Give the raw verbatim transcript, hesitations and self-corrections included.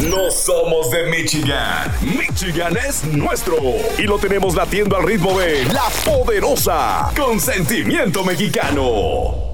No somos de Michigan. Michigan es nuestro. Y lo tenemos latiendo al ritmo de La Poderosa, con sentimiento mexicano.